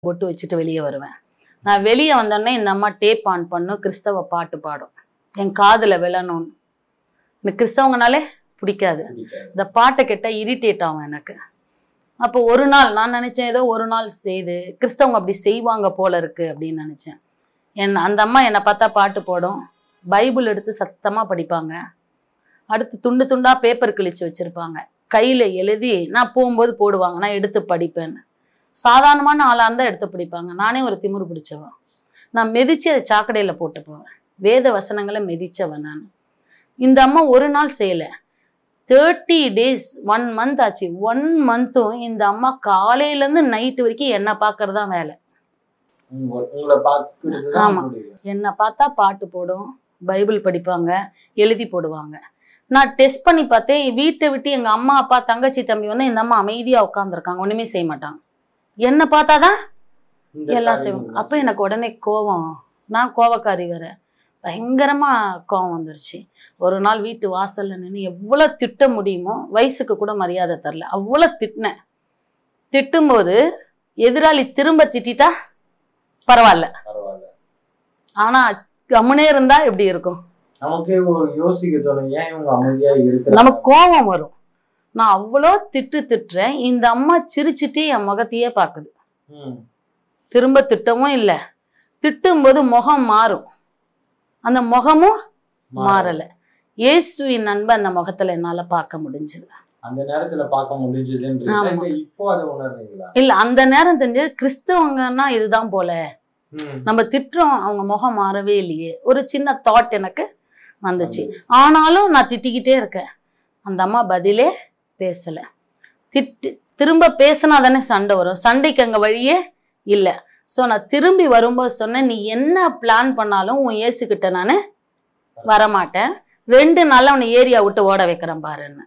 பொட்டு வச்சுட்டு வெளியே வருவேன். நான் வெளியே வந்தோடனே இந்த அம்மா டேப் ஆன் பண்ணும், கிறிஸ்தவ பாட்டு பாடும். என் காதுல விழணும்னு. எனக்கு கிறிஸ்தவங்கனாலே பிடிக்காது. இந்த பாட்டை கேட்டால் இரிட்டேட் ஆகும் எனக்கு. அப்போ ஒரு நாள் நான் நினச்சேன், ஏதோ ஒரு நாள் செய்து கிறிஸ்தவங்க அப்படி செய்வாங்க போல இருக்கு அப்படின்னு நினச்சேன். அந்த அம்மா என்னை பார்த்தா பாட்டு போடும், பைபிள் எடுத்து சத்தமாக படிப்பாங்க. அடுத்து துண்டு துண்டாக பேப்பர் கிழிச்சு வச்சுருப்பாங்க, கையில் எழுதி நான் போகும்போது போடுவாங்க, நான் எடுத்து படிப்பேன்னு. சாதாரணமான ஆளாக இருந்தால் எடுத்து படிப்பாங்க. நானே ஒரு திமிரு பிடிச்சவன். நான் மிதித்து அதை சாக்கடையில் போட்டு போவேன். வேத வசனங்களை மிதித்தவன் நான். இந்த அம்மா ஒரு நாள் செய்யலை, 30 days 1 month ஆச்சு. 1 monthும் இந்த அம்மா காலையிலேருந்து நைட்டு வரைக்கும் என்னை பார்க்கறது தான் வேலை. ஆமாம், என்னை பார்த்தா பாட்டு போடும், பைபிள் படிப்பாங்க, எழுதி போடுவாங்க. நான் டெஸ்ட் பண்ணி பார்த்தேன். வீட்டை விட்டு எங்கள் அம்மா அப்பா தங்கச்சி தம்பி வந்து இந்த அம்மா அமைதியாக உட்காந்துருக்காங்க, ஒன்றுமே செய்ய மாட்டாங்க. என்னை பார்த்தா தான் எல்லாம் செய்வாங்க. அப்போ எனக்கு உடனே கோவம், நான் கோவக்காரி வேற, பயங்கரமாக கோவம் வந்துருச்சு. ஒரு நாள் வீட்டு வாசலில் நின்று எவ்வளோ திட்ட முடியுமோ, வயசுக்கு கூட மரியாதை தரல, அவ்வளோ திட்டினேன். திட்டும்போது எதிராளி திரும்ப திட்டா பரவாயில்ல, ஆனால் கம்முனே இருந்தா எப்படி இருக்கும்? நமக்கு யோசிக்க தோணும், ஏன் இவங்க அமைதியா இருக்கு, நமக்கு கோபம் வரும். நான் அவ்வளோ திட்டுறேன், இந்த அம்மா சிரிச்சுட்டு என் முகத்தையே பார்க்குது. திரும்ப திட்டமும் இல்லை, திட்டும்போது முகம் மாறும், அந்த முகமும் மாறல. இயேசுவின் அன்பை அந்த முகத்துல என்னால பார்க்க முடிஞ்சது. அந்த நேரத்துல பார்க்க முடிஞ்சது. இப்போ அதை உணர்றீங்களா? இல்ல, அந்த நேரம் தெரிஞ்சது கிறிஸ்தவங்கன்னா இதுதான் போல. நம்ம திட்டுறோம், அவங்க முகம் மாறவே இல்லையே. ஒரு சின்ன தாட் எனக்கு வந்துச்சு. ஆனாலும் நான் திட்டிக்கிட்டே இருக்கேன். அந்த அம்மா பதிலே பேசல. திரும்ப பேசினா தானே சண்டை வரும், சண்டைக்கு அங்க வழியே இல்லை. ஸோ நான் திரும்பி வரும்போது சொன்னேன், நீ என்ன பிளான் பண்ணாலும் உன் ஏசுக்கிட்ட நான் வரமாட்டேன், 2 நாள்ல அவனை ஏரியா விட்டு ஓட வைக்கிறேன் பாருன்னு.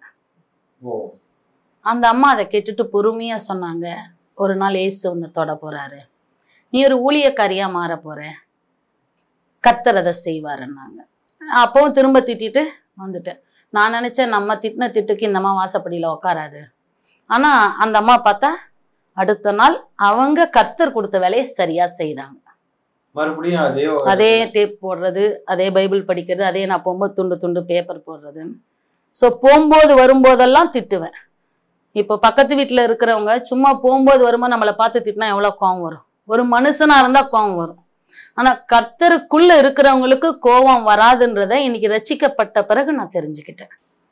அந்த அம்மா அதை கேட்டுட்டு பொறுமையா சொன்னாங்க, ஒரு நாள் ஏசு ஒன்று தொட போறாரு, நீ ஒரு ஊழியக்காரியா மாற போற, கர்த்தர் அதை செய்வாருன்னாங்க. அப்பவும் திரும்ப திட்டிட்டு வந்துட்டேன். நான் நினைச்சேன் நம்ம திட்டின திட்டுக்கு இந்த அம்மா வாசப்படியில உட்காராது. ஆனா அந்த அம்மா பார்த்தா அடுத்த நாள் அவங்க கர்த்தர் கொடுத்த வேலையை சரியா செய்தாங்க. மறுபடியும் அதே டேப் போடுறது, அதே பைபிள் படிக்கிறது, அதே நான் போகும்போது துண்டு துண்டு பேப்பர் போடுறதுன்னு. ஸோ போகும்போது வரும்போதெல்லாம் திட்டுவேன். இப்போ பக்கத்து வீட்டில் இருக்கிறவங்க சும்மா போகும்போது வரும்போது நம்மளை பார்த்து திட்டினா எவ்வளோ கோவம் வரும்? ஒரு மனுஷனா இருந்தா கோவம் வரும். ஆனா கர்த்தருக்குள்ள இருக்கிறவங்களுக்கு கோபம் வராதுன்றதை இன்னைக்கு ரட்சிக்கப்பட்ட பிறகு நான் தெரிஞ்சுக்கிட்டேன்.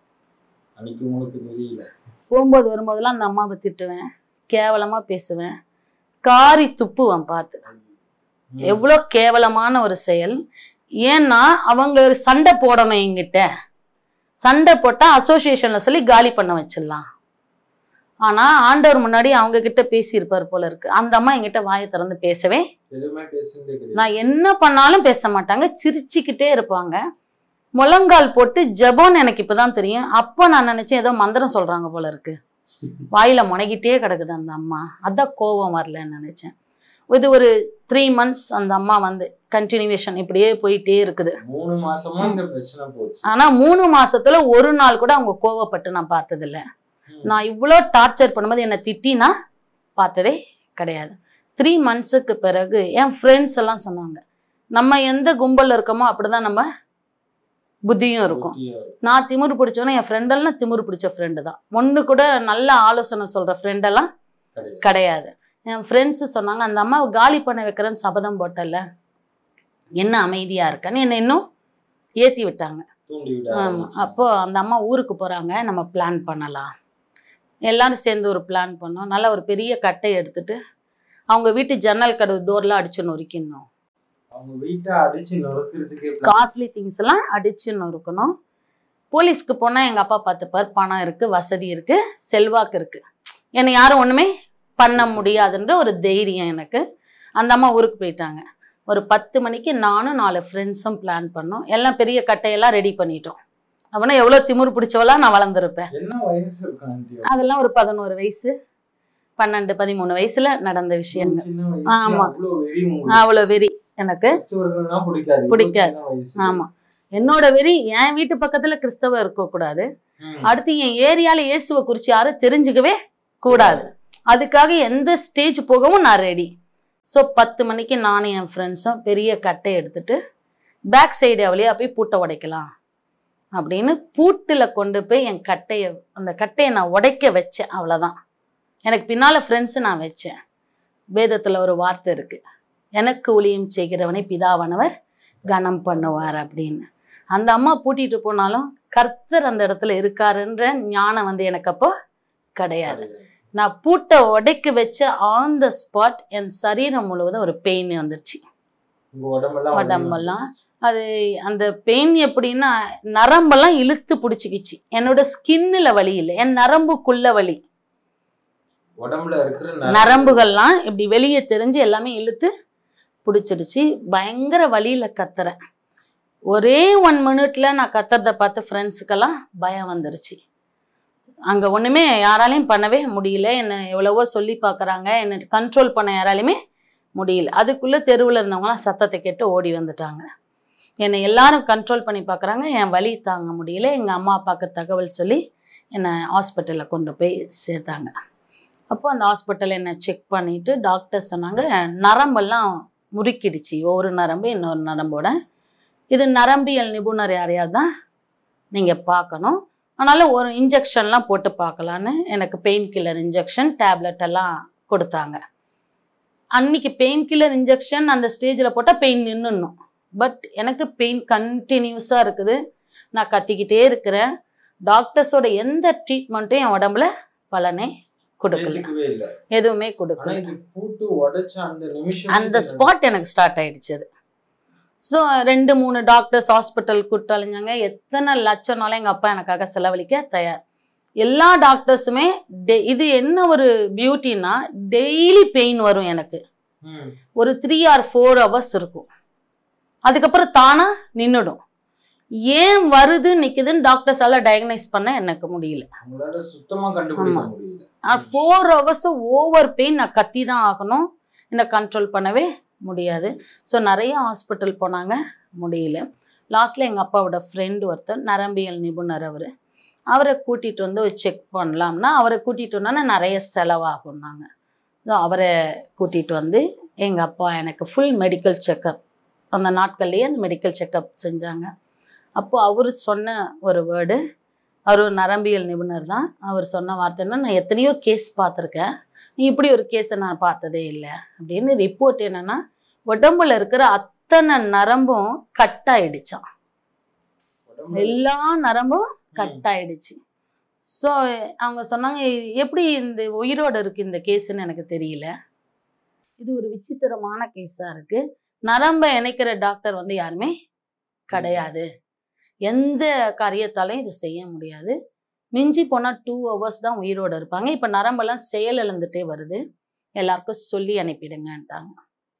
போகும்போது வரும்போதெல்லாம் அந்த அம்மாவை திட்டுவேன், கேவலமா பேசுவேன், காரி துப்புவேன். பார்த்து எவ்வளோ கேவலமான ஒரு செயல். ஏன்னா அவங்க சண்டை போடணும் என்கிட்ட, சண்டை போட்டா அசோசியேஷன்ல சொல்லி காலி பண்ண வச்சிடலாம். ஆனா ஆண்டவர் முன்னாடி அவங்க கிட்ட பேசியிருப்பார் போல இருக்கு. அந்த அம்மா என்கிட்ட வாயை திறந்து பேசவே, நான் என்ன பண்ணாலும் பேச மாட்டாங்க, சிரிச்சுக்கிட்டே இருப்பாங்க. முழங்கால் போட்டு ஜெபம்னு எனக்கு இப்பதான் தெரியும். அப்போ நான் நினைச்சேன் ஏதோ மந்திரம் சொல்றாங்க போல இருக்கு, வாயில முனைகிட்டே கிடக்குது அந்த அம்மா. அதான் கோபம் வரலன்னு நினைச்சேன். இது ஒரு 3 months அந்த அம்மா வந்து கண்டினியூவேஷன் இப்படியே போயிட்டே இருக்குது. 3 மாசமா இந்த பிரச்சனை போச்சு. ஆனா 3 மாசத்துல ஒரு நாள் கூட அவங்க கோவப்பட்டு நான் பார்த்ததில்ல. நான் இவ்வளோ டார்ச்சர் பண்ணும்போது என்னை திட்டி நான் பார்த்ததே கிடையாது. 3 monthsக்கு பிறகு என் ஃப்ரெண்ட்ஸ் எல்லாம் சொன்னாங்க, நம்ம எந்த கும்பல்ல இருக்கோமோ அப்படிதான் நம்ம புத்தியும் இருக்கும். நான் திமிரு பிடிச்சோன்னா என் ஃப்ரெண்டெல்லாம் திமிரு பிடிச்ச ஃப்ரெண்டு தான். ஒன்று கூட நல்ல ஆலோசனை சொல்கிற ஃப்ரெண்டெல்லாம் கிடையாது. என் ஃப்ரெண்ட்ஸு சொன்னாங்க, அந்த அம்மா காலி பண்ண வைக்கிறேன்னு சபதம் போட்டல, என்ன அமைதியாக இருக்கன்னு என்னை இன்னும் ஏற்றி விட்டாங்க. ஆமாம், அப்போது அந்த அம்மா ஊருக்கு போகிறாங்க, நம்ம பிளான் பண்ணலாம். எல்லாரும் சேர்ந்து ஒரு பிளான் பண்ணோம். நல்லா ஒரு பெரிய கட்டை எடுத்துட்டு அவங்க வீட்டு ஜன்னல் கதவு டோர்லாம் அடிச்சு நொறுக்கணும். காஸ்ட்லி திங்ஸ் எல்லாம் அடிச்சு நொறுக்கணும். போலீஸ்க்கு போனால் எங்கள் அப்பா பார்த்துப்பார், பணம் இருக்குது, வசதி இருக்குது, செல்வாக்கு இருக்குது, என்னை யாரும் ஒன்றுமே பண்ண முடியாதுன்ற ஒரு தைரியம் எனக்கு. அந்த அம்மா ஊருக்கு போயிட்டாங்க. ஒரு 10 மணிக்கு நானும் 4 ஃப்ரெண்ட்ஸும் பிளான் பண்ணோம். எல்லாம் பெரிய கட்டையெல்லாம் ரெடி பண்ணிட்டோம். அப்படின்னா எவ்வளோ திமிரு பிடிச்சவளா நான் வளர்ந்துருப்பேன். அதெல்லாம் ஒரு 11 வயசு 12 13 வயசுல நடந்த விஷயங்கள். ஆமா, அவ்வளோ வெறி எனக்கு பிடிக்காது. ஆமா, என்னோட வெறி என் வீட்டு பக்கத்துல கிறிஸ்தவ இருக்கக்கூடாது, அடுத்து என் ஏரியால இயேசுவை குறித்து யாரும் தெரிஞ்சுக்கவே கூடாது. அதுக்காக எந்த ஸ்டேஜ் போகவும் நான் ரெடி. ஸோ 10 மணிக்கு நானும் என் ஃப்ரெண்ட்ஸும் பெரிய கட்டை எடுத்துட்டு பேக் சைடு வழியாக போய் பூட்டை உடைக்கலாம் அப்படின்னு பூட்டில் கொண்டு போய் என் கட்டையை அந்த கட்டையை நான் உடைக்க வச்சேன். அவ்வளோதான். எனக்கு பின்னால் ஃப்ரெண்ட்ஸு நான் வச்சேன். வேதத்தில் ஒரு வார்த்தை இருக்குது, எனக்கு ஊழியம் செய்கிறவனை பிதாவானவர் கனம் பண்ணுவார் அப்படின்னு. அந்த அம்மா பூட்டிட்டு போனாலும் கர்த்தர் அந்த இடத்துல இருக்காருன்ற ஞானம் வந்து எனக்கு அப்போ கிடையாது. நான் பூட்டை உடைக்க வச்ச ஆன் த ஸ்பாட் என் சரீரம் முழுவதும் ஒரு பெயின் வந்துருச்சு. உடம்பெல்லாம் அது அந்த பெயின் எப்படின்னா நரம்பெல்லாம் இழுத்து பிடிச்சிக்கிச்சு. என்னோட ஸ்கின்னுல வலி இல்லை, என் நரம்புக்குள்ள வலி. உடம்புல இருக்கிற நரம்புகள்லாம் இப்படி வெளியே தெரிஞ்சு எல்லாமே இழுத்து பிடிச்சிருச்சு. பயங்கர வலியில கத்துறேன். ஒரே 1 மினிட்ல நான் கத்துறதை பார்த்து ஃப்ரெண்ட்ஸுக்கெல்லாம் பயம் வந்துருச்சு. அங்கே ஒன்றுமே யாராலையும் பண்ணவே முடியல. என்னை எவ்வளவோ சொல்லி பார்க்குறாங்க, என்னை கண்ட்ரோல் பண்ண யாராலையுமே முடியல. அதுக்குள்ளே தெருவில் இருந்தவங்களாம் சத்தத்தை கேட்டு ஓடி வந்துட்டாங்க. என்னை எல்லாரும் கண்ட்ரோல் பண்ணி பார்க்குறாங்க. என் வலி தாங்க முடியல. எங்கள் அம்மா அப்பாவுக்கு தகவல் சொல்லி என்னை ஹாஸ்பிட்டலில் கொண்டு போய் சேர்த்தாங்க. அப்போ அந்த ஹாஸ்பிட்டலில் என்னை செக் பண்ணிவிட்டு டாக்டர் சொன்னாங்க, நரம்பெல்லாம் முறுக்கிடுச்சு, ஒரு நரம்பு இன்னொரு நரம்போட. இது நரம்பியல் நிபுணர் யாரையாவது தான் நீங்கள் பார்க்கணும், அதனால் ஒரு இன்ஜெக்ஷன்லாம் போட்டு பார்க்கலான்னு எனக்கு பெயின் கில்லர் இன்ஜெக்ஷன் டேப்லெட் எல்லாம் கொடுத்தாங்க. அன்றைக்கி பெயின் கில்லர் இன்ஜெக்ஷன் அந்த ஸ்டேஜில் போட்டால் பெயின் நின்றுணும். பட் எனக்கு பெயின் கண்டினியூஸாக இருக்குது. நான் கத்திக்கிட்டே இருக்கிறேன். டாக்டர்ஸோட எந்த ட்ரீட்மெண்ட்டும் என் உடம்புல பலனே கொடுக்கல, எதுவுமே கொடுக்கல. அந்த ஸ்பாட் எனக்கு ஸ்டார்ட் ஆயிடுச்சு அது. ஸோ 2-3 டாக்டர்ஸ் ஹாஸ்பிட்டல் கூப்பிட்டு அழிஞ்சாங்க. எத்தனை லட்சம்னாலும் எங்கள் அப்பா எனக்காக செலவழிக்க தயார். எல்லா டாக்டர்ஸுமே இது என்ன ஒரு பியூட்டின்னா, டெய்லி பெயின் வரும் எனக்கு. ஒரு 3 or 4 hours இருக்கும். அதுக்கப்புறம் தானா நின்றுடும். ஏன் வருது நிற்குதுன்னு டாக்டர்ஸால டயக்னைஸ் பண்ண எனக்கு முடியல. 4 hours ஓவர் பெயின். நான் கத்தி தான் ஆகணும், என்னை கண்ட்ரோல் பண்ணவே முடியாது. ஸோ நிறைய ஹாஸ்பிட்டல் போனாங்க, முடியல. லாஸ்ட்டில் எங்கள் அப்பாவோட ஃப்ரெண்டு ஒருத்தர் நரம்பியல் நிபுணர், அவரை கூட்டிகிட்டு வந்து செக் பண்ணலாம்னா, அவரை கூட்டிகிட்டு வந்தோன்னா நிறைய செலவாகும்னாங்க. ஸோ அவரை கூட்டிகிட்டு வந்து எங்கள் அப்பா எனக்கு ஃபுல் மெடிக்கல் செக்கப், அந்த நாட்கள்லேயே அந்த மெடிக்கல் செக்கப் செஞ்சாங்க. அப்போது அவர் சொன்ன ஒரு வேர்டு, அவர் ஒரு நரம்பியல் நிபுணர் தான். அவர் சொன்ன வார்த்தைன்னா, நான் எத்தனையோ கேஸ் பார்த்துருக்கேன், இப்படி ஒரு கேஸை நான் பார்த்ததே இல்லை அப்படின்னு. ரிப்போர்ட் என்னென்னா, உடம்புல இருக்கிற அத்தனை நரம்பும் கட் ஆயிடுச்சான், எல்லா நரம்பும் கட் ஆயிடுச்சு. ஸோ அவங்க சொன்னாங்க, எப்படி இந்த உயிரோடு இருக்குது இந்த கேஸுன்னு எனக்கு தெரியல, இது ஒரு விசித்திரமான கேஸாக இருக்குது. நரம்பை இணைக்கிற டாக்டர் வந்து யாருமே கிடையாது, எந்த காரியத்தாலையும் இது செய்ய முடியாது. மிஞ்சி போனால் 2 hours தான் உயிரோடு இருப்பாங்க. இப்போ நரம்பெல்லாம் செயல் இழந்துட்டே வருது, எல்லாருக்கும் சொல்லி அனுப்பிடுங்கன்ட்டாங்க.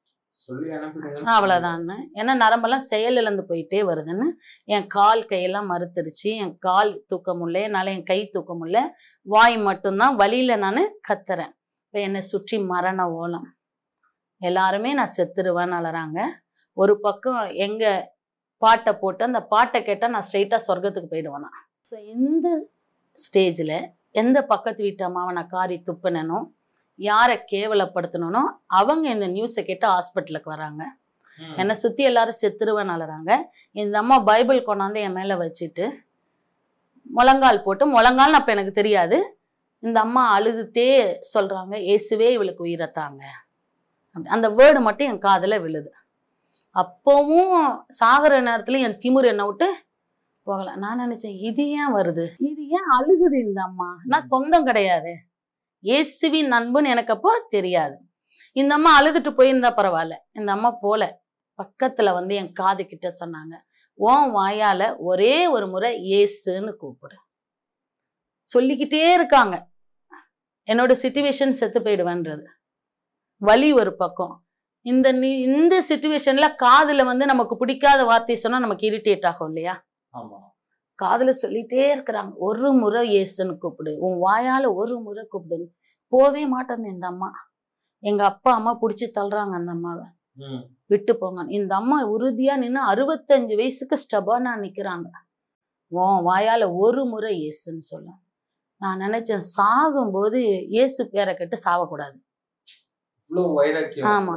அவ்வளோதான்னு. ஏன்னா நரம்பெல்லாம் செயல் இழந்து போயிட்டே வருதுன்னு. என் கால் கையெல்லாம் மறுத்துருச்சு, என் கால் தூக்க முடியல, என்னால் என் கை தூக்க முடியல, வாய் மட்டும்தான் வலியில் நான் கத்துறேன். இப்போ என்னை சுற்றி மரண ஓலம், எல்லாருமே நான் செத்துருவேன்னு அலறாங்க. ஒரு பக்கம் எங்கள் பாட்டை போட்டு அந்த பாட்டை கேட்டால் நான் ஸ்ட்ரெயிட்டாக சொர்க்கத்துக்கு போயிடுவேனா. ஸோ இந்த ஸ்டேஜில் எந்த பக்கத்து வீட்டு அம்மாவை நான் காரி துப்புனனோ, யாரை கேவலப்படுத்தணும்னோ அவங்க இந்த நியூஸை கேட்டு ஹாஸ்பிட்டலுக்கு வராங்க. என்னை சுற்றி எல்லாரும் செத்துருவேன்னு அலறாங்க. இந்த அம்மா பைபிள் கொண்டாந்து என் மேலே வச்சுட்டு முழங்கால் போட்டு, முழங்கால்னு அப்போ எனக்கு தெரியாது, இந்த அம்மா அழுதுட்டே சொல்கிறாங்க, இயேசுவே இவளுக்கு உயிரத்தாங்க. அந்த வேர்டு மட்டும் என் காதில் விழுது. அப்போவும் சாகிற நேரத்தில் என் திமிரு என்னை விட்டு போகலை. நான் நினச்சேன், இது ஏன் வருது, இது ஏன் அழுகுது இந்த அம்மா, நான் சொந்தம் கிடையாது, இயேசுவின் அன்புன்னு எனக்கு அப்போ தெரியாது. இந்த அம்மா அழுதுட்டு போயிருந்தா பரவாயில்ல, இந்த அம்மா போல பக்கத்தில் வந்து என் காது கிட்ட சொன்னாங்க, உன் வாயால் ஒரே ஒரு முறை இயேசுன்னு கூப்பிடு. சொல்லிக்கிட்டே இருக்காங்க. என்னோட சிச்சுவேஷன் செத்து போயிடுவேன்றது வலி ஒரு பக்கம். இந்த சிச்சுவேஷனில் காதில் வந்து நமக்கு பிடிக்காத வார்த்தை சொன்னால் நமக்கு இரிட்டேட் ஆகும் இல்லையா. காதில் சொல்லிட்டே இருக்கிறாங்க, ஒரு முறை இயேசுன்னு கூப்பிடு, உன் வாயால் ஒரு முறை கூப்பிடுன்னு. போவே மாட்டேன் இந்த அம்மா. எங்கள் அப்பா அம்மா பிடிச்சி தள்ளுறாங்க அந்த அம்மாவை, விட்டு போங்க. இந்த அம்மா உறுதியாக நின்று 65 வயசுக்கு ஸ்டபானா நிற்கிறாங்க. உன் வாயால் ஒரு முறை இயேசுன்னு சொல்ல. நான் நினைச்சேன், சாகும்போது இயேசு பேரை கேட்டு சாவக்கூடாது. ஆமாம்,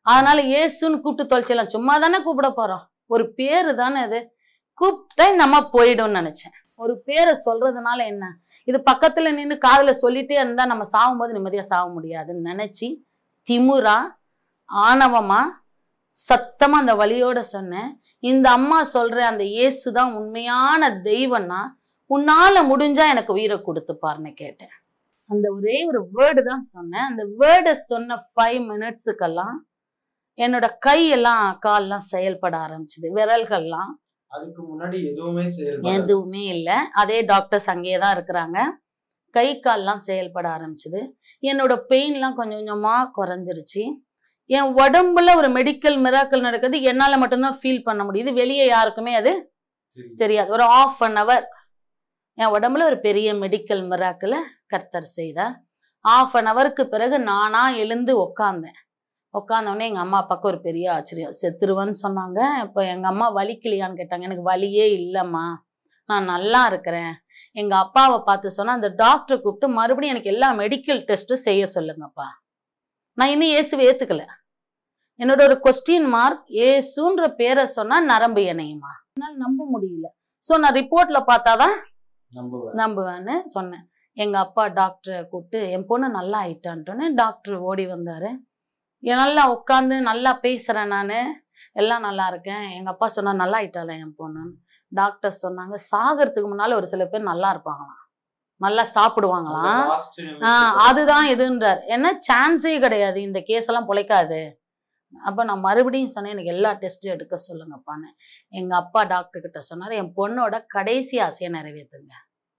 அதனால இயேசுன்னு கூப்பிட்டு தொலைச்சிடலாம், சும்மா தானே கூப்பிட போறோம், ஒரு பேரு தானே அது, கூப்பிட்டா இந்த அம்மா போயிடும்னு நினைச்சேன். ஒரு பேரை சொல்றதுனால என்ன, இது பக்கத்துல நின்று காதுல சொல்லிட்டே இருந்தா நம்ம சாகும்போது நிம்மதியா சாக முடியாதுன்னு நினைச்சு திமுறா ஆணவமா சத்தமா அந்த வலியோட சொன்னேன். இந்த அம்மா சொல்ற அந்த இயேசுதான் உண்மையான தெய்வம்னா உன்னால முடிஞ்சா எனக்கு உயிரை கொடுத்துப்பாருன்னு கேட்டேன். அந்த ஒரே ஒரு வேர்டு தான் சொன்னேன். அந்த வேர்டை சொன்ன 5 மினிட்ஸுக்கெல்லாம் என்னோட கையெல்லாம் கால்லாம் செயல்பட ஆரம்பிச்சுது, விரல்கள்லாம். அதுக்கு முன்னாடி எதுவுமே இல்லை, அதே டாக்டர்ஸ் அங்கேயே தான் இருக்கிறாங்க. கை கால்லாம் செயல்பட ஆரம்பிச்சுது. என்னோட பெயின்லாம் கொஞ்சம் கொஞ்சமா குறைஞ்சிருச்சு. என் உடம்புல ஒரு மெடிக்கல் மிராக்கிள் நடக்குது, என்னால மட்டும்தான் ஃபீல் பண்ண முடியுது, வெளியே யாருக்குமே அது தெரியாது. ஒரு 1/2 hour என் உடம்புல ஒரு பெரிய மெடிக்கல் மிராக்கிளை கர்த்தர் செய்தார். 1/2 hourக்கு பிறகு நானா எழுந்து உக்காந்தேன். உட்காந்தோடனே எங்கள் அம்மா அப்பாவுக்கு ஒரு பெரிய ஆச்சரியம், செத்துருவேன்னு சொன்னாங்க. இப்போ எங்கள் அம்மா வலிக்கலையான்னு கேட்டாங்க. எனக்கு வலியே இல்லைம்மா, நான் நல்லா இருக்கிறேன். எங்கள் அப்பாவை பார்த்து சொன்னால் அந்த டாக்டரை கூப்பிட்டு மறுபடியும் எனக்கு எல்லா மெடிக்கல் டெஸ்ட்டும் செய்ய சொல்லுங்கப்பா. நான் இன்னும் இயேசுவை ஏற்றுக்கல. என்னோட ஒரு கொஸ்டின் மார்க், ஏசுன்ற பேரை சொன்னால் நரம்பு இணையுமா, என்னால் நம்ப முடியல. ஸோ நான் ரிப்போர்ட்டில் பார்த்தாதான் நம்புவேன்னு சொன்னேன். எங்கள் அப்பா டாக்டரை கூப்பிட்டு என் பொண்ணு நல்லா ஆயிட்டான்ட்டோன்னு டாக்டர் ஓடி வந்தார். நல்லா உட்காந்து நல்லா பேசுகிறேன், நான் எல்லாம் நல்லா இருக்கேன். எங்கள் அப்பா சொன்னால் நல்லா ஆயிட்டால என் பொண்ணுன்னு. டாக்டர் சொன்னாங்க, சாகிறதுக்கு முன்னால் ஒரு சில பேர் நல்லா இருப்பாங்களாம், நல்லா சாப்பிடுவாங்களாம். அதுதான் எதுன்றார். ஏன்னா சான்ஸே கிடையாது, இந்த கேஸ் எல்லாம் பொழைக்காது. அப்போ நான் மறுபடியும் சொன்னேன், எனக்கு எல்லா டெஸ்ட்டும் எடுக்க சொல்லுங்கப்பான்னு. எங்கள் அப்பா டாக்டர் கிட்ட சொன்னார், என் பொண்ணோட கடைசி ஆசையை நிறைவேற்றுங்க.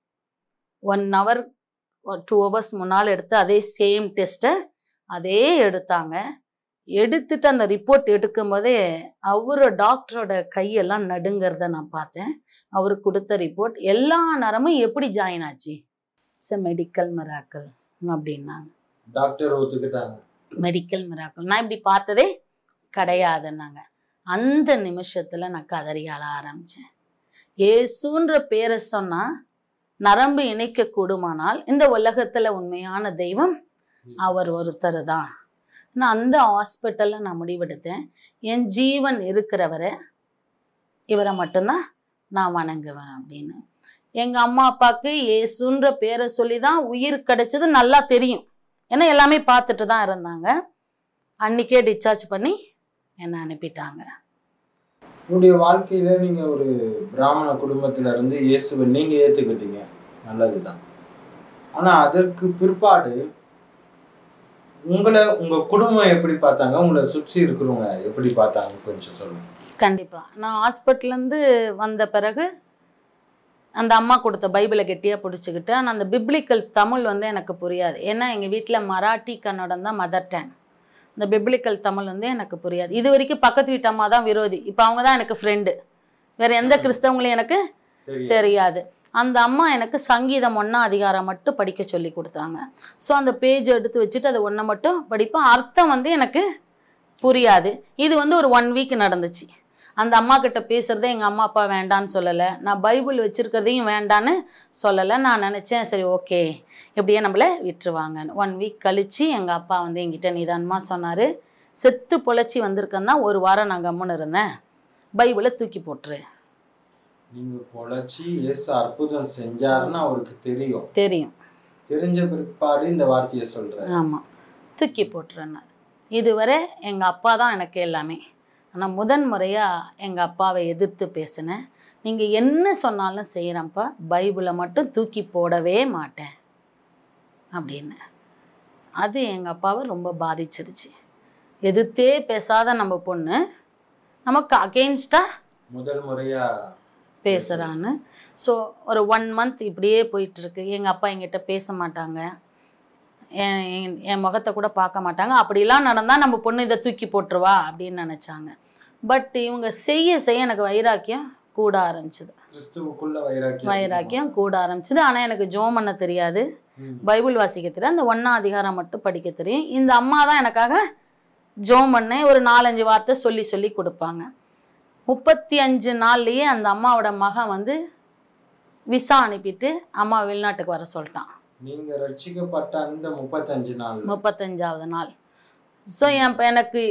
1 hour 2 hours முன்னால் எடுத்து அதே சேம் டெஸ்ட்டை அதே எடுத்தாங்க. எடுத்துட்டு அந்த ரிப்போர்ட் எடுக்கும்போதே அவரு டாக்டரோட கையெல்லாம் நடுங்கிறத நான் பார்த்தேன். அவரு கொடுத்த ரிப்போர்ட் எல்லா நேரமும் எப்படி ஜாயின் ஆச்சு, மெடிக்கல் மிராக்கிள் அப்படின்னாங்க. டாக்டர் ஒத்துக்கிட்டாங்க, மெடிக்கல் மிராக்கிள் நான் இப்படி பார்த்ததே கிடையாதுன்னாங்க. அந்த நிமிஷத்துல நான் கதறி அழ ஆரம்பிச்சேன். இயேசுன்ற பேரை சொன்னா நரம்பு இணைக்க கூடுமானால் இந்த உலகத்துல உண்மையான தெய்வம் அவர் ஒருத்தர் தான். நான் அந்த ஹாஸ்பிட்டல்ல நான் முடிவெடுத்தேன், என் ஜீவன் இருக்கிறவரை இவரை மட்டும்தான் நான் வணங்குவேன் அப்படின்னு. எங்க அம்மா அப்பாவுக்கு இயேசுன்ற பேரை சொல்லி தான் உயிர் கிடைச்சது நல்லா தெரியும், ஏன்னா எல்லாமே பார்த்துட்டு தான் இருந்தாங்க. அன்னைக்கே டிஸ்சார்ஜ் பண்ணி என்னை அனுப்பிட்டாங்க. உங்களுடைய வாழ்க்கையில நீங்க ஒரு பிராமண குடும்பத்துல இருந்து இயேசுவை நீங்க ஏத்துக்கிட்டீங்க, நல்லதுதான். ஆனா அதற்கு பிற்பாடு உங்க குடும்பம் எப்படி பார்த்தாங்க, உங்களை சுற்றி இருக்கிறவங்க எப்படி பார்த்தாங்க, கொஞ்சம் சொல்லுங்க. கண்டிப்பா. நான் ஹாஸ்பிட்டல்லேருந்து வந்த பிறகு அந்த அம்மா கொடுத்த பைபிளை கெட்டியாக பிடிச்சிக்கிட்டு, ஆனால் அந்த பிப்ளிக்கல் தமிழ் வந்து எனக்கு புரியாது. ஏன்னா எங்கள் வீட்டில் மராட்டி கன்னடம் தான் மதர் டங். இந்த பிப்ளிக்கல் தமிழ் வந்து எனக்கு புரியாது. இது வரைக்கும் பக்கத்து வீட்டு அம்மா தான் விரோதி, இப்போ அவங்க தான் எனக்கு ஃப்ரெண்டு. வேறு எந்த கிறிஸ்தவங்களையும் எனக்கு தெரியாது. அந்த அம்மா எனக்கு சங்கீதம் 1ஆம் அதிகாரம் மட்டும் படிக்க சொல்லி கொடுத்தாங்க. ஸோ அந்த பேஜ் எடுத்து வச்சுட்டு அது 1 மட்டும் படிப்பேன். அர்த்தம் வந்து எனக்கு புரியாது. இது வந்து ஒரு 1 week நடந்துச்சு. அந்த அம்மா கிட்ட பேசுகிறதே எங்கள் அம்மா அப்பா வேண்டான்னு சொல்லலை, நான் பைபிள் வச்சுருக்கிறதையும் வேண்டான்னு சொல்லலை. நான் நினச்சேன் சரி ஓகே எப்படியே நம்மளை விட்டுருவாங்கன்னு. 1 week கழித்து எங்கள் அப்பா வந்து என்கிட்ட நிதானமாக சொன்னார், செத்து பொழைச்சி வந்திருக்கேன்னா 1 வாரம் நான் கம்முன்னு இருந்தேன், பைபிளை தூக்கி போட்டுரு. நீங்க பொழைச்சி இயேசு அற்புதம் செஞ்சாருன்னு அவருக்கு தெரியும். தெரிஞ்ச பிற்பாடு இந்த வார்த்தையை சொல்றேன். ஆமாம், தூக்கி போட்டுருன்னார். இதுவரை எங்கள் அப்பா தான் எனக்கு எல்லாமே. ஆனால் முதன்முறையாக எங்கள் அப்பாவை எதிர்த்து பேசினேன். நீங்கள் என்ன சொன்னாலும் செய்கிறப்பா, பைபிளை மட்டும் தூக்கி போடவே மாட்டேன் அப்படின்னு. அது எங்கள் அப்பாவை ரொம்ப பாதிச்சிருச்சு. எதிர்த்தே பேசாத நம்ம பொண்ணு நமக்கு அகெயின்ஸ்டாக முதல் முறையாக பேசுகிறான்னு. ஸோ ஒரு 1 month இப்படியே போயிட்டுருக்கு. எங்கள் அப்பா என்கிட்ட பேச மாட்டாங்க, என் முகத்தை கூட பார்க்க மாட்டாங்க. அப்படிலாம் நடந்தால் நம்ம பொண்ணு இதை தூக்கி போட்டுருவா அப்படின்னு நினச்சாங்க. பட் இவங்க செய்ய எனக்கு வைராக்கியம் கூட ஆரம்பிச்சுது, கிறிஸ்துவுக்குள்ள வைராக்கியம் கூட ஆரம்பிச்சுது. ஆனால் எனக்கு ஜோம் பண்ண தெரியாது, பைபிள் வாசிக்க தெரியாது, அந்த 1ஆம் அதிகாரம் மட்டும் படிக்க தெரியும். இந்த அம்மா தான் எனக்காக ஜோம் பண்ண ஒரு 4-5 வார்த்தை சொல்லி கொடுப்பாங்க. 35 நாள்லேயே அந்த அம்மாவோட மகன் வந்து விசா அனுப்பிட்டு அம்மா வெளிநாட்டுக்கு வர சொல்லிட்டான். நீங்க ரட்சிக்கப்பட்ட அந்த 35 நாள் 35வது நாள். ஸோ எனக்கு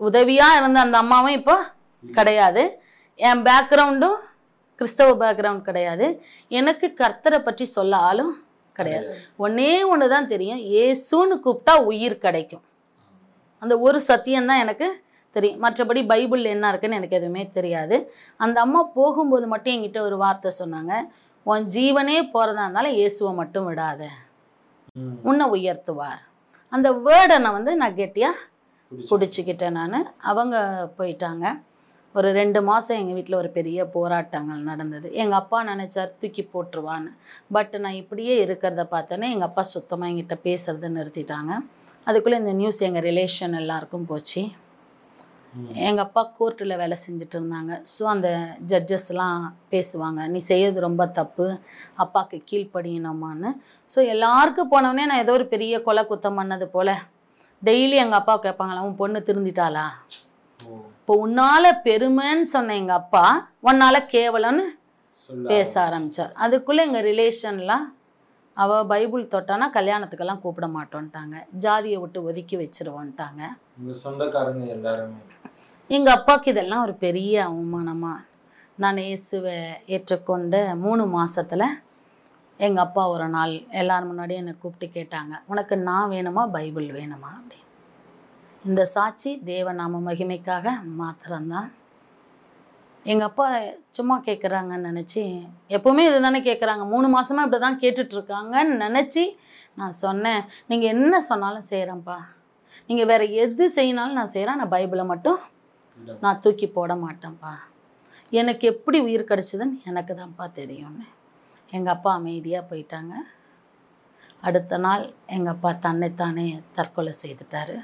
உதவியாக இருந்த அந்த அம்மாவும் இப்போ கிடையாது. என் பேக்ரவுண்டும் கிறிஸ்தவ பேக்ரவுண்ட் கிடையாது. எனக்கு கர்த்தரை பற்றி சொல்ல ஆளும் கிடையாது. ஒன்னே ஒன்று தான் தெரியும், இயேசுன்னு கூப்பிட்டா உயிர் கிடைக்கும். அந்த ஒரு சத்தியம்தான் எனக்கு தெரியும். மற்றபடி பைபிள் என்ன இருக்குன்னு எனக்கு எதுவுமே தெரியாது. அந்த அம்மா போகும்போது மட்டும் என்கிட்ட ஒரு வார்த்தை சொன்னாங்க, உன் ஜீவனே போகிறதா இருந்தாலும் இயேசுவை மட்டும் விடாத, உன்னை உயர்த்துவார். அந்த வேர்டை நான் கெட்டியாக பிடிச்சிக்கிட்டேன். அவங்க போயிட்டாங்க. ஒரு 2 மாதம் எங்கள் வீட்டில் ஒரு பெரிய போராட்டங்கள் நடந்தது. எங்கள் அப்பா நினச்சார் தூக்கி போட்டுருவான்னு. பட் நான் இப்படியே இருக்கிறத பார்த்தோன்னே எங்கள் அப்பா சுத்தமாக எங்கிட்ட பேசுறதை நிறுத்திட்டாங்க. அதுக்குள்ளே இந்த நியூஸ் எங்கள் ரிலேஷன் எல்லாருக்கும் போச்சு. எங்கள் அப்பா கோர்ட்டில் வேலை செஞ்சுட்டு இருந்தாங்க. ஸோ அந்த ஜட்ஜஸ்லாம் பேசுவாங்க, நீ செய்யறது ரொம்ப தப்பு, அப்பாவுக்கு கீழ்ப்படியணுமான்னு. ஸோ எல்லாருக்கும் போனோடனே நான் ஏதோ ஒரு பெரிய கொலை குத்தம் பண்ணது போல் டெய்லி எங்கள் அப்பா கேட்பாங்களா, உன் பொண்ணு திருந்திட்டாளா, இப்போ உன்னால பெருமைன்னு சொன்ன எங்கள் அப்பா உன்னால கேவலம்னு பேச ஆரம்பித்தார். அதுக்குள்ளே எங்கள் ரிலேஷன்லாம் அவள் பைபிள் தொட்டானா கல்யாணத்துக்கெல்லாம் கூப்பிட மாட்டோன்ட்டாங்க, ஜாதியை விட்டு ஒதுக்கி வச்சிருவோன்ட்டாங்க. சொந்தக்காரங்க எல்லாருமே. எங்கள் அப்பாவுக்கு இதெல்லாம் ஒரு பெரிய அவமானமா. நான் இயேசுவை ஏற்றுக்கொண்ட 3 மாதத்தில் எங்கள் அப்பா ஒரு நாள் எல்லாரும் முன்னாடி என்னை கூப்பிட்டு கேட்டாங்க, உனக்கு நான் வேணுமா பைபிள் வேணுமா அப்படி. இந்த சாட்சி தேவநாம மகிமைக்காக மாத்திரம்தான். எங்கள் அப்பா சும்மா கேட்குறாங்கன்னு நினச்சி, எப்போவுமே இது தானே கேட்குறாங்க, 3 மாதமாக இப்படி தான் கேட்டுட்ருக்காங்கன்னு நினச்சி நான் சொன்னேன், நீங்கள் என்ன சொன்னாலும் செய்கிறேன்ப்பா, நீங்கள் வேறு எது செய்யினாலும் நான் செய்கிறேன், நான் பைபிளை மட்டும் நான் தூக்கி போட மாட்டேன்ப்பா, எனக்கு எப்படி உயிர் கிடச்சிதுன்னு எனக்கு தான்ப்பா தெரியும்னு. எங்கள் அப்பா அமைதியாக போயிட்டாங்க. அடுத்த நாள் எங்கள் அப்பா தன்னைத்தானே தற்கொலை செய்துட்டார்.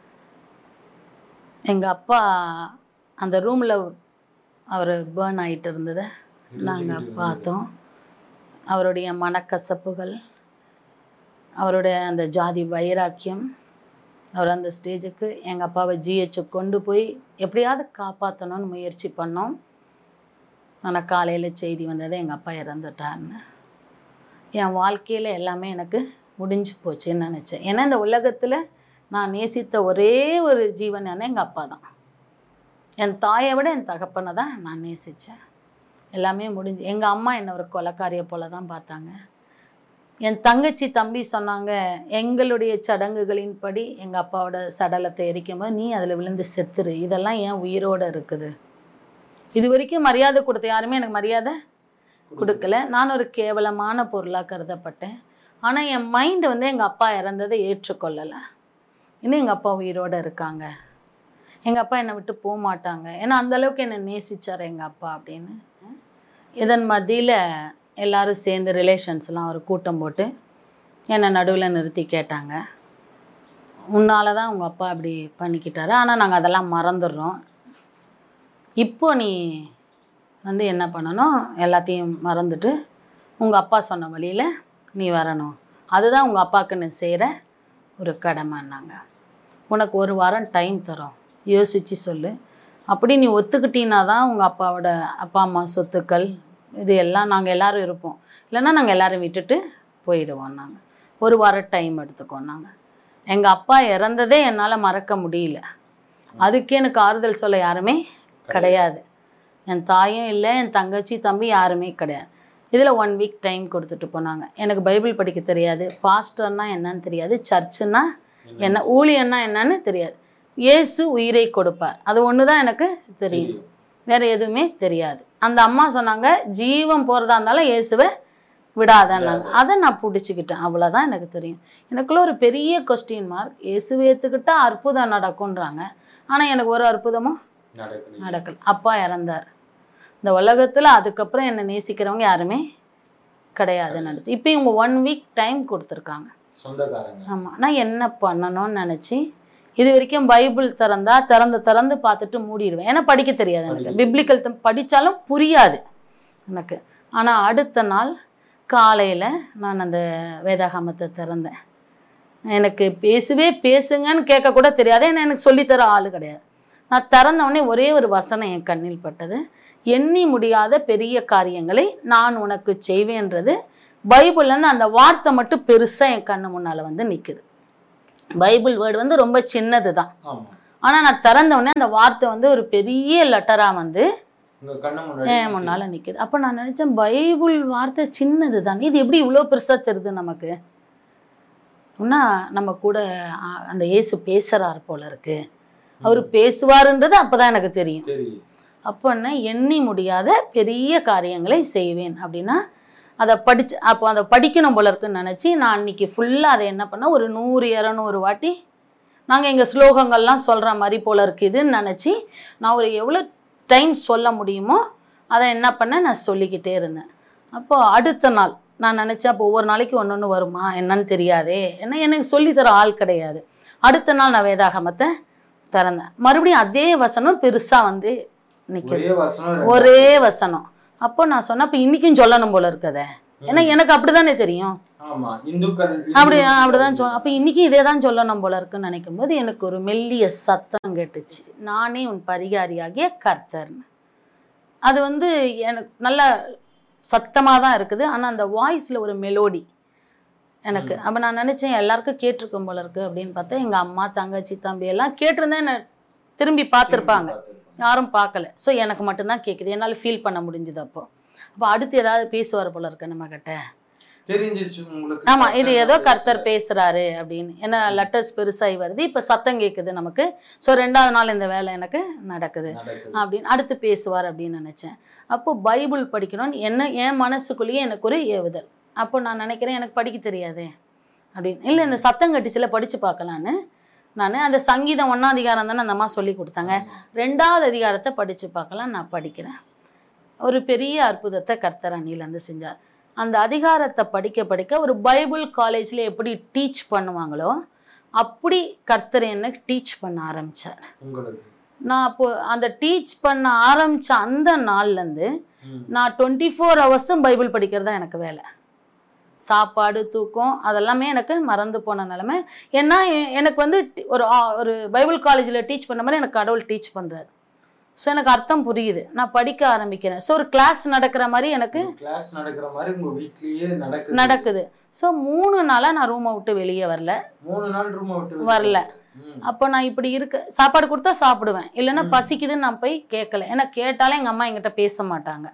எங்கள் அப்பா அந்த ரூமில் அவர் பேர்ன் ஆகிட்டு இருந்ததை நாங்கள் பார்த்தோம். அவருடைய மனக்கசப்புகள், அவருடைய அந்த ஜாதி வைராக்கியம், அவர் அந்த ஸ்டேஜுக்கு எங்கள் அப்பாவை ஜிஹெச்சுக்கு கொண்டு போய் எப்படியாவது காப்பாற்றணும்னு முயற்சி பண்ணோம். ஆனால் காலையில் செய்தி வந்தது எங்கள் அப்பா இறந்துட்டார்னு. என் வாழ்க்கையில் எல்லாமே எனக்கு முடிஞ்சு போச்சுன்னு நினச்சேன். ஏன்னா இந்த உலகத்தில் நான் நேசித்த ஒரே ஒரு ஜீவன் எங்கள் அப்பா தான். என் தாயை விட என் தகப்பனை தான் நான் நேசித்தேன். எல்லாமே முடிஞ்சு. எங்கள் அம்மா என்னை ஒரு கொலைக்காரியை போல தான் பார்த்தாங்க. என் தங்கச்சி தம்பி சொன்னாங்க, எங்களுடைய சடங்குகளின்படி எங்கள் அப்பாவோட சடலத்தை எரிக்கும் போது நீ அதில் விழுந்து செத்துரு, இதெல்லாம் ஏன் உயிரோடு இருக்குது. இது வரைக்கும் மரியாதை கொடுத்த யாருமே எனக்கு மரியாதை கொடுக்கல. நான் ஒரு கேவலமான பொருளாக கருதப்பட்டேன். ஆனால் என் மைண்டு எங்கள் அப்பா இறந்ததை ஏற்றுக்கொள்ளலை. இன்னும் எங்கள் அப்பா உயிரோடு இருக்காங்க, எங்கள் அப்பா என்னை விட்டு போக மாட்டாங்க, ஏன்னா அந்தளவுக்கு என்னை நேசித்தார் எங்கள் அப்பா அப்படின்னு. இதன் மத்தியில் எல்லோரும் சேர்ந்து ரிலேஷன்ஸ்லாம் ஒரு கூட்டம் போட்டு என்னை நடுவில் நிறுத்தி கேட்டாங்க, உன்னால் தான் உங்கள் அப்பா அப்படி பண்ணிக்கிட்டாரு, ஆனால் நாங்கள் அதெல்லாம் மறந்துடுறோம், இப்போ நீ என்ன பண்ணணும், எல்லாத்தையும் மறந்துட்டு உங்கள் அப்பா சொன்ன வழியில் நீ வரணும், அதுதான் உங்கள் அப்பாவுக்கு நீ செய்கிற ஒரு கடமைன்னாங்க. உனக்கு 1 வாரம் டைம் தரோம், யோசித்து சொல்லு, அப்படி நீ ஒத்துக்கிட்டீன்னா தான் உங்கள் அப்பாவோட அப்பா அம்மா சொத்துக்கள் இது எல்லாம் நாங்கள் எல்லோரும் இருப்போம், இல்லைன்னா நாங்கள் எல்லோரும் விட்டுட்டு போயிடுவோம். நாங்கள் 1 வாரம் டைம் எடுத்துக்கோன்னாங்க. எங்கள் அப்பா இறந்ததே என்னால் மறக்க முடியல. அதுக்கே எனக்கு ஆறுதல் சொல்ல யாருமே கிடையாது. என் தாயும் இல்லை, என் தங்கச்சி தம்பி யாருமே கிடையாது. இதில் 1 வீக் டைம் கொடுத்துட்டு போனாங்க. எனக்கு பைபிள் படிக்க தெரியாது, பாஸ்டர்னா என்னன்னு தெரியாது, சர்ச்சுன்னா என்ன, ஊழியன்னா என்னன்னு தெரியாது. இயேசு உயிரை கொடுப்பார், அது ஒன்று தான் எனக்கு தெரியும், வேறு எதுவுமே தெரியாது. அந்த அம்மா சொன்னாங்க, ஜீவன் போகிறதா இருந்தாலும் இயேசுவை விடாதன்னாங்க. அதை நான் பிடிச்சிக்கிட்டேன், அவ்வளோதான் எனக்கு தெரியும். எனக்குள்ள ஒரு பெரிய கொஸ்டின் மார்க், இயேசுவை ஏற்றுக்கிட்டால் அற்புதம் நடக்கும்ன்றாங்க, ஆனால் எனக்கு ஒரு அற்புதமும் நடக்கல. அப்பா இறந்தார். இந்த உலகத்தில் அதுக்கப்புறம் என்னை நேசிக்கிறவங்க யாருமே கிடையாதுன்னு நினச்சி இப்போ இவங்க 1 வீக் டைம் கொடுத்துருக்காங்க சொந்தக்காரங்க. ஆமாம், நான் என்ன பண்ணணும்னு நினச்சி இது வரைக்கும் பைபிள் திறந்து பார்த்துட்டு மூடிடுவேன். ஏன்னா படிக்க தெரியாது எனக்கு, பிப்ளிக்கல் படித்தாலும் புரியாது எனக்கு. ஆனால் அடுத்த நாள் காலையில் நான் அந்த வேதாகமத்தை திறந்தேன். எனக்கு பேசுங்கன்னு கேட்கக்கூட தெரியாது, ஏன்னா எனக்கு சொல்லித்தர ஆள் கிடையாது. நான் திறந்தவொடனே ஒரே ஒரு வசனம் என் கண்ணில் பட்டது, எண்ணி முடியாத பெரிய காரியங்களை நான் உனக்கு செய்வேன்றது. பைபிள்லேருந்து அந்த வார்த்தை மட்டும் பெருசாக என் கண்ணு முன்னால் நிற்குது. பைபிள் வேர்டு ரொம்ப சின்னது தான், ஆனா நான் திறந்த உடனே அந்த வார்த்தை வந்து ஒரு பெரிய லெட்டரா வந்து உங்க கண்ணு முன்னாடி முன்னால நிக்குது. அப்ப நான் நினைச்சேன் பைபிள் வார்த்தை சின்னது தானே, இது எப்படி இவ்வளவு பெருசா தெரியுது நமக்கு? அப்படின்னா நம்ம கூட அந்த இயேசு பேசுறாரு போல இருக்கு, அவரு பேசுவாருன்றது அப்பதான் எனக்கு தெரியும். அப்போ என்ன, எண்ணி முடியாத பெரிய காரியங்களை செய்வேன் அப்படின்னா அதை படிச்சு, அப்போ அதை படிக்கணும் போல இருக்குன்னு நினச்சி நான் அன்னைக்கு ஃபுல்லாக அதை என்ன பண்ணேன், ஒரு 100-200 வாட்டி நாங்கள் எங்கள் ஸ்லோகங்கள்லாம் சொல்கிற மாதிரி போல இருக்குதுன்னு நினச்சி நான் ஒரு எவ்வளோ டைம் சொல்ல முடியுமோ அதை என்ன பண்ணேன், நான் சொல்லிக்கிட்டே இருந்தேன். அப்போது அடுத்த நாள் நான் நினச்சேன், அப்போ ஒவ்வொரு நாளைக்கு ஒன்று ஒன்று வருமா என்னன்னு தெரியாதே, ஏன்னா எனக்கு சொல்லித்தர ஆள் கிடையாது. அடுத்த நாள் நான் வேதாகமத்தை திறந்தேன், மறுபடியும் அதே வசனம் பெருசாக வந்து நிற்கிறது, ஒரே வசனம். அப்போ நான் சொன்னேன், அப்போ இன்னைக்கும் சொல்லணும் போல இருக்கதே, ஏன்னா எனக்கு அப்படிதானே தெரியும், அப்படிதான் சொல்ல, அப்போ இன்னைக்கு இதே தான் சொல்லணும் போல இருக்குன்னு நினைக்கும் போது எனக்கு ஒரு மெல்லிய சத்தம் கேட்டுச்சு, நானே உன் பரிகாரியாகிய கர்த்தர்னு. அது வந்து எனக்கு நல்ல சத்தமாக தான் இருக்குது, ஆனால் அந்த வாய்ஸில் ஒரு மெலோடி எனக்கு. அப்போ நான் நினச்சேன் எல்லாருக்கும் கேட்டிருக்கும் போல இருக்கு அப்படின்னு பார்த்தா எங்கள் அம்மா தங்கச்சி தம்பி எல்லாம் கேட்டிருந்தேன், என்னை திரும்பி பார்த்துருப்பாங்க, யாரும் பார்க்கல. ஸோ எனக்கு மட்டும்தான் கேட்குது, என்னால் ஃபீல் பண்ண முடிஞ்சுது. அப்போ அடுத்து ஏதாவது பேசுவார் போல இருக்கு நம்ம கிட்ட, தெரிஞ்சிச்சு உங்களுக்கு. ஆமா, இது ஏதோ கர்த்தர் பேசுறாரு அப்படின்னு. ஏன்னா லெட்டர்ஸ் பெருசாகி வருது, இப்போ சத்தம் கேட்குது நமக்கு. ஸோ 2வது நாள் இந்த வேலை எனக்கு நடக்குது அப்படின்னு, அடுத்து பேசுவார் அப்படின்னு நினைச்சேன். அப்போ பைபிள் படிக்கணும்னு என் மனசுக்குள்ளேயே எனக்கு ஒரு ஏவுதல். அப்போ நான் நினைக்கிறேன் எனக்கு படிக்க தெரியாது அப்படின்னு. இல்லை, இந்த சத்தம் கட்டிச்சில படிச்சு பார்க்கலான்னு நான் அந்த சங்கீதம் 1ஆம் அதிகாரம் தானே அந்த அம்மா சொல்லி கொடுத்தாங்க, 2வது அதிகாரத்தை படிச்சு பார்க்கலாம் நான் படிக்கிறேன். ஒரு பெரிய அற்புதத்தை கர்த்தர் அன்னிலேருந்து செஞ்சார். அந்த அதிகாரத்தை படிக்க படிக்க ஒரு பைபிள் காலேஜில் எப்படி டீச் பண்ணுவாங்களோ அப்படி கர்த்தர் என்ன டீச் பண்ண ஆரம்பித்தார். நான் அப்போ அந்த டீச் பண்ண ஆரம்பித்த அந்த நாள்லேருந்து நான் 24 ஹவர்ஸும் பைபிள் படிக்கிறது தான் எனக்கு வேலை. சாப்பாடு தூக்கம் அதெல்லாமே எனக்கு மறந்து போன நிலைமை. ஏன்னா எனக்கு வந்து ஒரு பைபிள் காலேஜில் டீச் பண்ண மாதிரி எனக்கு கடவுள் டீச் பண்ணுறாரு. ஸோ எனக்கு அர்த்தம் புரியுது, நான் படிக்க ஆரம்பிக்கிறேன். ஸோ ஒரு கிளாஸ் நடக்கிற மாதிரி எனக்கு நடக்குது. ஸோ 3 நாளாக நான் ரூமை விட்டு வெளியே வரல. அப்போ நான் இப்படி சாப்பாடு கொடுத்தா சாப்பிடுவேன், இல்லைன்னா பசிக்குதுன்னு நான் போய் கேட்கல. ஏன்னா கேட்டாலே எங்கள் அம்மா என்கிட்ட பேச மாட்டாங்க,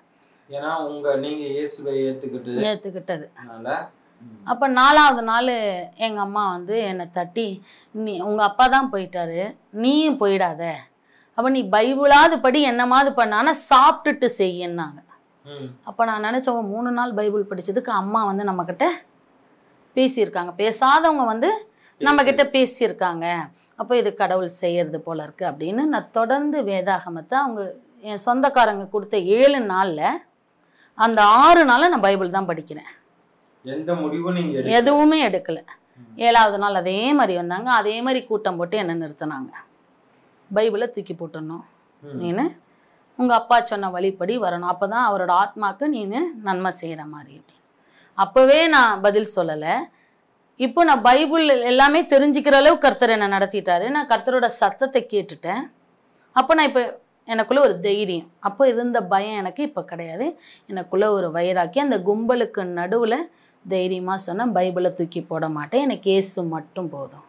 ஏற்றுக்கிட்டது. அப்போ 4வது நாள் எங்கள் அம்மா வந்து என்னை தட்டி, நீ உங்கள் அப்பா தான் போயிட்டாரு, நீயும் போயிடாத, அப்போ நீ பைபிளாவது படி என்னமாவது பண்ண, ஆனால் சாப்பிட்டுட்டு செய்யின்னாங்க. அப்போ நான் நினச்சவங்க 3 நாள் பைபிள் படித்ததுக்கு அம்மா வந்து நம்மக்கிட்ட பேசியிருக்காங்க, பேசாதவங்க வந்து நம்மக்கிட்ட பேசியிருக்காங்க, அப்போ இது கடவுள் செய்யறது போல இருக்குது அப்படின்னு. நான் தொடர்ந்து வேதாகமத்தை அவங்க என் சொந்தக்காரங்க கொடுத்த 7 நாளில் அந்த 6 நாளில் நான் பைபிள் தான் படிக்கிறேன். எந்த முடிவும் நீங்கள் எதுவுமே எடுக்கலை. 7வது நாள் அதே மாதிரி வந்தாங்க, அதே மாதிரி கூட்டம் போட்டு என்னை நிறுத்தினாங்க. பைபிளை தூக்கி போட்டுடணும், நீனு உங்கள் அப்பா சொன்ன வழிப்படி வரணும், அப்போ தான் அவரோட ஆத்மாவுக்கு நீனு நன்மை செய்கிற மாதிரி. அப்போவே நான் பதில் சொல்லலை. இப்போ நான் பைபிள் எல்லாமே தெரிஞ்சுக்கிற அளவுக்கு கர்த்தர் என்னை நடத்திட்டாரு. நான் கர்த்தரோட சத்தத்தை கேட்டுட்டேன். அப்போ நான் இப்போ எனக்குள்ளே ஒரு தைரியம், அப்போ இருந்த பயம் எனக்கு இப்போ கிடையாது. எனக்குள்ளே ஒரு வைராக்கி, அந்த கும்பலுக்கு நடுவில் தைரியமாக சொன்னேன், பைபிளை தூக்கி போட மாட்டேன், எனக்கு இயேசு மட்டும் போதும்.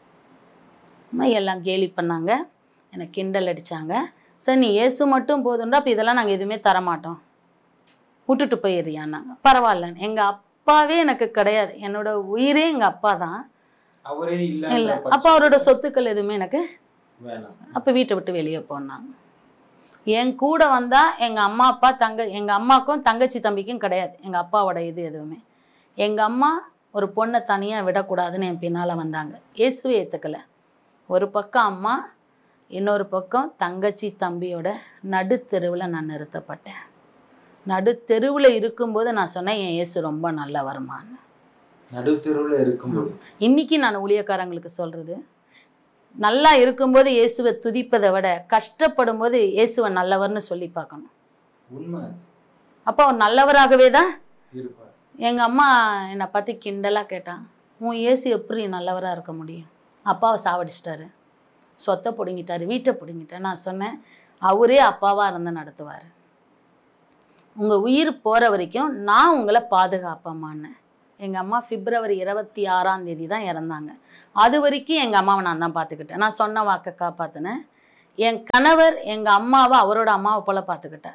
எல்லாம் கேலி பண்ணாங்க, எனக்கு கிண்டல் அடித்தாங்க. சார் நீ இயேசு மட்டும் போதும்டா, அப்போ இதெல்லாம் நாங்கள் எதுவுமே தரமாட்டோம், விட்டுட்டு போயிடுறியான்னாங்க. பரவாயில்ல, எங்கள் அப்பாவே எனக்கு கிடையாது, என்னோட உயிரே எங்கள் அப்பா தான், அவரே இல்லை. அப்போ அவரோட சொத்துக்கள் எதுவுமே எனக்கு அப்போ வீட்டை விட்டு வெளியே போனாங்க. என் கூட வந்தால் எங்கள் அம்மா அப்பா எங்கள் அம்மாவுக்கும் தங்கச்சி தம்பிக்கும் கிடையாது எங்கள் அப்பாவோட இது எதுவுமே. எங்கள் அம்மா ஒரு பொண்ணை தனியாக விடக்கூடாதுன்னு என் பின்னால் வந்தாங்க, இயேசுவை ஏற்றுக்கலை. ஒரு பக்கம் அம்மா, இன்னொரு பக்கம் தங்கச்சி தம்பியோட நடுத்தெருவில் நான் நிறுத்தப்பட்டேன். நடுத்தெருவில் இருக்கும்போது நான் சொன்னேன், என் இயேசு ரொம்ப நல்ல வருமானு. நடுத்தெருவில் இருக்கும்போது இன்னைக்கு நான் ஊழியக்காரங்களுக்கு சொல்கிறது, நல்லா இருக்கும்போது இயேசுவை துதிப்பதை விட கஷ்டப்படும் போது இயேசுவை நல்லவர்னு சொல்லி பார்க்கணும். உண்மை. அப்போ அவர் நல்லவராகவே தான் இருப்பார். எங்கள் அம்மா என்னை பற்றி கிண்டலாக கேட்டான், உன் இயேசு எப்படி நல்லவராக இருக்க முடியும், அப்பாவை சாவடிச்சிட்டாரு, சொத்தை பிடுங்கிட்டாரு, வீட்டை பிடுங்கிட்டார். நான் சொன்னேன், அவரே அப்பாவாக இருந்து நடத்துவார், உங்கள் உயிர் போகிற வரைக்கும் நான் உங்களை பாதுகாப்பமானேன். எங்கள் அம்மா பிப்ரவரி 26ஆம் தேதி தான் இறந்தாங்க. அது வரைக்கும் எங்கள் அம்மாவை நான் தான் பார்த்துக்கிட்டேன். நான் சொன்ன வாக்கை காப்பாற்றினேன். என் கணவர் எங்கள் அம்மாவை அவரோட அம்மாவை போல் பார்த்துக்கிட்டேன்.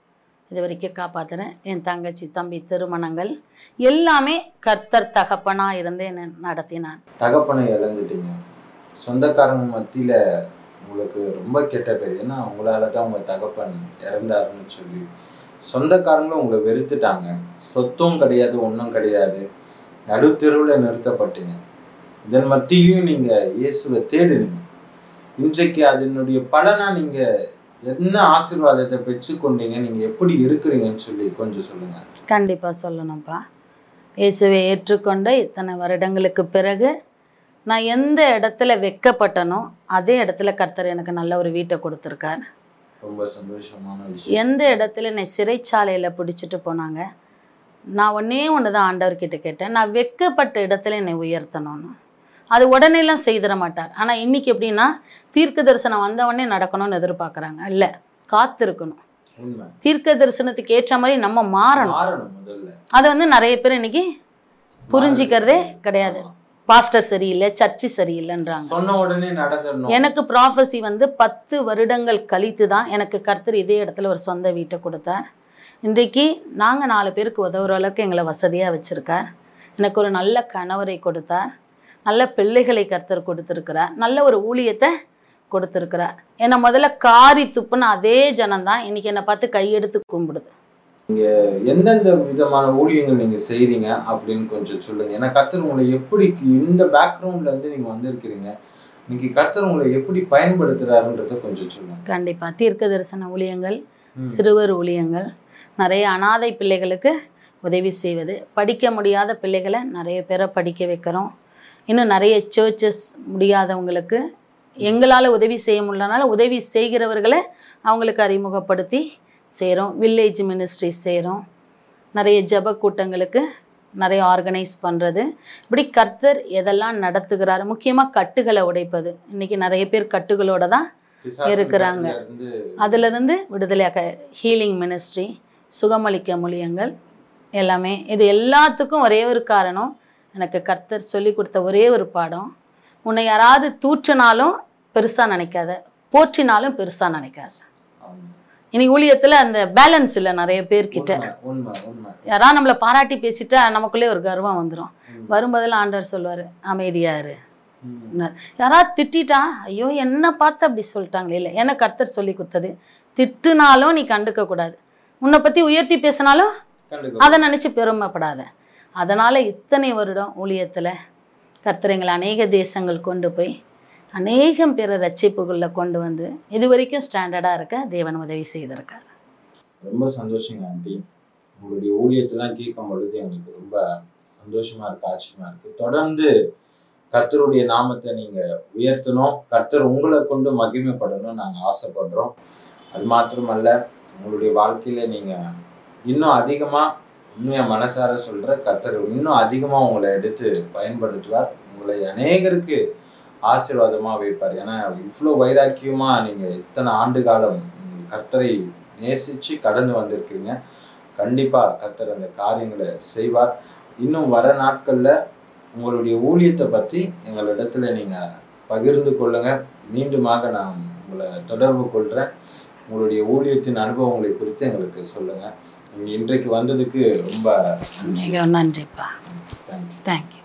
இது வரைக்கும் காப்பாற்றுறேன். என் தங்கச்சி தம்பி திருமணங்கள் எல்லாமே கர்த்தர் தகப்பனாக இருந்து என்னை நடத்தினார். தகப்பனை இழந்துட்டீங்க, சொந்தக்காரங்க மத்தியில் உங்களுக்கு ரொம்ப கெட்ட பேர். ஏன்னா உங்களால தான் உங்கள் தகப்பன் இறந்தாருன்னு சொல்லி சொந்தக்காரங்களும் உங்களை வெறுத்துட்டாங்க. சொத்தும் கிடையாது, ஒன்றும் கிடையாது, நடுத்தெருவில் நிறுத்தப்பட்டீங்க. இதன் மத்தியிலையும் நீங்கள் இயேசுவை தேடினீங்க. இன்றைக்கு அதனுடைய பலனா நீங்கள் என்ன ஆசீர்வாதத்தை பெற்றுக்கொண்டீங்க, நீங்கள் எப்படி இருக்கிறீங்கன்னு சொல்லி கொஞ்சம் சொல்லுங்கள். கண்டிப்பாக சொல்லணும்ப்பா. இயேசுவை ஏற்றுக்கொண்ட இத்தனை வருடங்களுக்கு பிறகு நான் எந்த இடத்துல வெட்கப்பட்டனோ அதே இடத்துல கர்த்தர் எனக்கு நல்ல ஒரு வீட்டை கொடுத்துருக்கார். ரொம்ப சந்தோஷமான விஷயம். எந்த இடத்துல என்னை சிறைச்சாலையில் பிடிச்சிட்டு போனாங்க, நான் ஒன்று தான் ஆண்டவர்கிட்ட கேட்டேன், நான் வெட்கப்பட்ட இடத்துல என்னை உயர்த்தணும்னு. அது உடனேலாம் செய்திட மாட்டார். ஆனால் இன்றைக்கி எப்படின்னா தீர்க்க தரிசனம் வந்தவொடனே நடக்கணும்னு எதிர்பார்க்குறாங்க. இல்லை, காத்திருக்கணும். தீர்க்க தரிசனத்துக்கு ஏற்ற மாதிரி நம்ம மாறணும். அதை நிறைய பேர் இன்னைக்கு புரிஞ்சிக்கிறதே கிடையாது. பாஸ்டர் சரியில்லை, சர்ச்சு சரியில்லைன்றாங்க. சொன்ன உடனே நடந்துடணும். எனக்கு ப்ராஃபஸி 10 வருடங்கள் கழித்து தான் எனக்கு கர்த்தர் இதே இடத்துல ஒரு சொந்த வீட்டை கொடுத்தார். இன்றைக்கு நாங்கள் 4 பேருக்கு உதவுற அளவுக்கு எங்களை வசதியாக வச்சுருக்கார். எனக்கு ஒரு நல்ல கணவரை கொடுத்தார், நல்ல பிள்ளைகளை கர்த்தர் கொடுத்துருக்கிறார், நல்ல ஒரு ஊழியத்தை கொடுத்துருக்கிறார். என்னை முதல்ல காரி துப்புன்னு அதே ஜனம்தான் இன்றைக்கி என்னை பார்த்து கையெடுத்து கும்பிடுது. நீங்கள் எந்தெந்த விதமான ஊழியங்கள் நீங்கள் செய்கிறீங்க அப்படின்னு கொஞ்சம் சொல்லுங்கள். ஏன்னா கர்த்தர் உங்களை எப்படி இந்த பேக்ரவுண்ட்லேருந்து நீங்கள் வந்திருக்கிறீங்க, இன்னைக்கு கர்த்தர் உங்களை எப்படி பயன்படுத்துகிறாருன்றதை கொஞ்சம் சொல்லுங்கள். கண்டிப்பாக தீர்க்க தரிசன ஊழியங்கள், சிறுவர் ஊழியங்கள், நிறைய அனாதை பிள்ளைகளுக்கு உதவி செய்வது, படிக்க முடியாத பிள்ளைகளை நிறைய பேரை படிக்க வைக்கிறோம். இன்னும் நிறைய சர்ச்சஸ் முடியாதவங்களுக்கு எங்களால் உதவி செய்ய முடியலனால உதவி செய்கிறவர்களை அவங்களுக்கு அறிமுகப்படுத்தி செய்கிறோம். வில்லேஜ் மினிஸ்ட்ரிஸ் செய்கிறோம். நிறைய ஜப கூட்டங்களுக்கு நிறைய ஆர்கனைஸ் பண்ணுறது. இப்படி கர்த்தர் எதெல்லாம் நடத்துகிறாரு. முக்கியமாக கட்டுகளை உடைப்பது. இன்றைக்கி நிறைய பேர் கட்டுகளோடு தான் இருக்கிறாங்க. அதிலிருந்து விடுதலையாக ஹீலிங் மினிஸ்ட்ரி, சுகமளிக்க மூலியங்கள் எல்லாமே. இது எல்லாத்துக்கும் ஒரே ஒரு காரணம், எனக்கு கர்த்தர் சொல்லி கொடுத்த ஒரே ஒரு பாடம், உன்னை யாராவது தூற்றினாலும் பெருசாக நினைக்காத, போற்றினாலும் பெருசாக நினைக்காத. இனி ஊழியத்தில் அந்த பேலன்ஸ் இல்லை நிறைய பேர்கிட்ட. யாராவது நம்மளை பாராட்டி பேசிட்டா நமக்குள்ளே ஒரு கர்வம் வந்துடும். வரும்போதெல்லாம் ஆண்டவர் சொல்லுவார், அமைதியாரு. யாராவது திட்டா, ஐயோ என்ன பார்த்து அப்படி சொல்லிட்டாங்களே. இல்லை, எனக்கு கர்த்தர் சொல்லி கொடுத்தது, திட்டுனாலும் நீ கண்டுக்க கூடாது, உன்னை பற்றி உயர்த்தி பேசினாலும் அதை நினச்சி பெருமைப்படாத. அதனால் இத்தனை வருடம் ஊழியத்தில் கர்த்தர் எங்களை அநேக தேசங்கள் கொண்டு போய் அநேகம் பேரை ரட்சிப்புகளில் கொண்டு வந்து இது வரைக்கும் ஸ்டாண்டர்டாக இருக்க தேவன் உதவி செய்திருக்கார். ரொம்ப சந்தோஷங்க ஆண்டி. உங்களுடைய ஊழியத்தெல்லாம் கேட்கும் பொழுது எங்களுக்கு ரொம்ப சந்தோஷமாக இருக்குது, ஆச்சரியமாக இருக்குது. தொடர்ந்து கர்த்தருடைய நாமத்தை நீங்கள் உயர்த்தணும், கர்த்தர் உங்களை கொண்டு மகிமைப்படணும் நாங்கள் ஆசைப்படுறோம். அது மாத்திரமல்ல, உங்களுடைய வாழ்க்கையில் நீங்கள் இன்னும் அதிகமாக, உண்மையாக மனசார சொல்கிற, கர்த்தர் இன்னும் அதிகமாக உங்களை எடுத்து பயன்படுத்துவார். உங்களை அநேகருக்கு ஆசீர்வாதமாக வைப்பார். ஏன்னா இவ்வளோ வைராக்கியமாக நீங்கள் இத்தனை ஆண்டு காலம் கர்த்தரை நேசித்து கடந்து வந்திருக்கிறீங்க. கண்டிப்பாக கர்த்தர் அந்த காரியங்களை செய்வார். இன்னும் வர நாட்களில் உங்களுடைய ஊழியத்தை பற்றி எங்களிடத்துல நீங்கள் பகிர்ந்து கொள்ளுங்கள். மீண்டுமாக நான் உங்களை தொடர்பு கொள்கிறேன். உங்களுடைய ஊழியத்தின் அனுபவங்களை குறித்து எங்களுக்கு சொல்லுங்கள். நீங்கள் இன்றைக்கு வந்ததுக்கு ரொம்ப நன்றிப்பா. தேங்க்யூ.